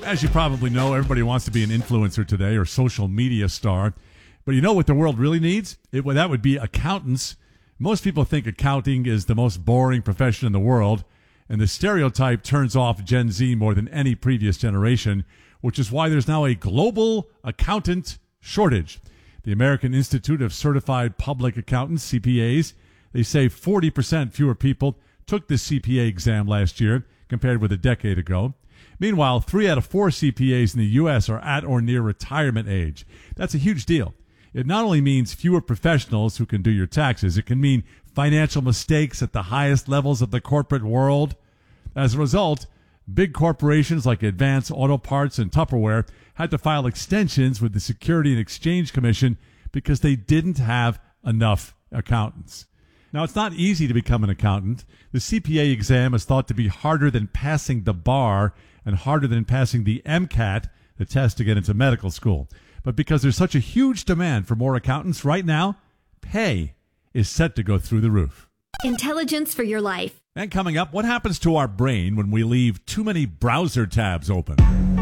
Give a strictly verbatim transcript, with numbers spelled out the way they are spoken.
As you probably know, everybody wants to be an influencer today or social media star. But you know what the world really needs? It, well, that would be accountants. Most people think accounting is the most boring profession in the world, and the stereotype turns off Gen Z more than any previous generation, which is why there's now a global accountant shortage. The American Institute of Certified Public Accountants, C P As, they say forty percent fewer people took the C P A exam last year compared with a decade ago. Meanwhile, three out of four C P As in the U S are at or near retirement age. That's a huge deal. It not only means fewer professionals who can do your taxes, it can mean financial mistakes at the highest levels of the corporate world. As a result, big corporations like Advance Auto Parts and Tupperware had to file extensions with the Security and Exchange Commission because they didn't have enough accountants. Now, it's not easy to become an accountant. The C P A exam is thought to be harder than passing the bar and harder than passing the MCAT, the test to get into medical school. But because there's such a huge demand for more accountants right now, pay is set to go through the roof. Intelligence for your life. And coming up, what happens to our brain when we leave too many browser tabs open?